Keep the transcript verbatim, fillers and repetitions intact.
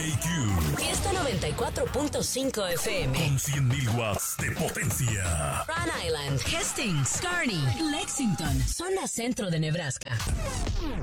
Q. Fiesta noventa y cuatro punto cinco F M. Con cien mil watts de potencia. Rhode Island, Hastings, Kearney, Lexington, zona centro de Nebraska.